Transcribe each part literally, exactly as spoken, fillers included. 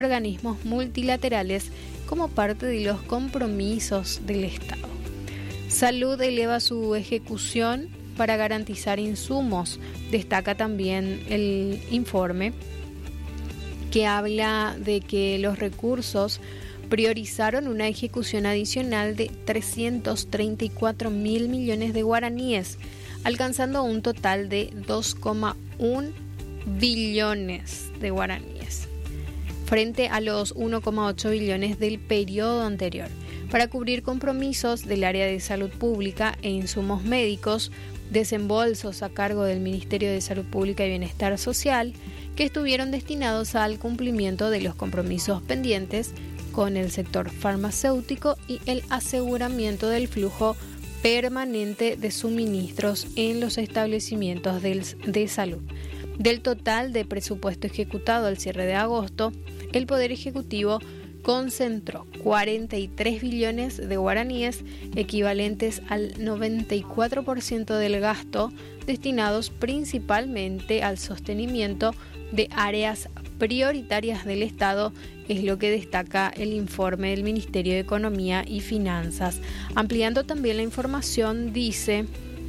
organismos multilaterales como parte de los compromisos del Estado. Salud eleva su ejecución para garantizar insumos. Destaca también el informe que habla de que los recursos priorizaron una ejecución adicional de trescientos treinta y cuatro mil millones de guaraníes, alcanzando un total de dos coma uno billones de guaraníes, frente a los uno coma ocho billones del periodo anterior, para cubrir compromisos del área de salud pública e insumos médicos, desembolsos a cargo del Ministerio de Salud Pública y Bienestar Social, que estuvieron destinados al cumplimiento de los compromisos pendientes con el sector farmacéutico y el aseguramiento del flujo permanente de suministros en los establecimientos del, de salud. Del total de presupuesto ejecutado al cierre de agosto, el Poder Ejecutivo concentró cuarenta y tres billones de guaraníes, equivalentes al noventa y cuatro por ciento del gasto, destinados principalmente al sostenimiento de áreas prioritarias del Estado, es lo que destaca el informe del Ministerio de Economía y Finanzas. Ampliando también la información, dice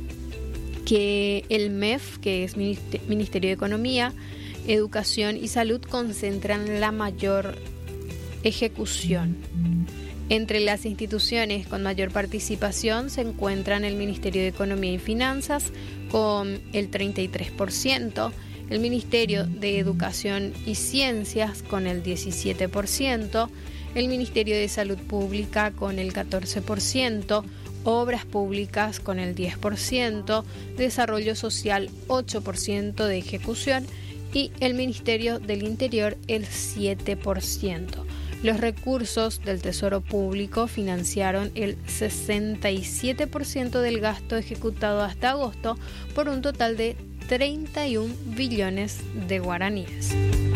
que el M E F, que es Ministerio de Economía, Educación y Salud, concentran la mayor ejecución. Entre las instituciones con mayor participación se encuentran el Ministerio de Economía y Finanzas con el treinta y tres por ciento, el Ministerio de Educación y Ciencias con el diecisiete por ciento, el Ministerio de Salud Pública con el catorce por ciento, Obras Públicas con el diez por ciento, Desarrollo Social ocho por ciento de ejecución y el Ministerio del Interior el siete por ciento. Los recursos del Tesoro Público financiaron el sesenta y siete por ciento del gasto ejecutado hasta agosto, por un total de treinta y un billones de guaraníes.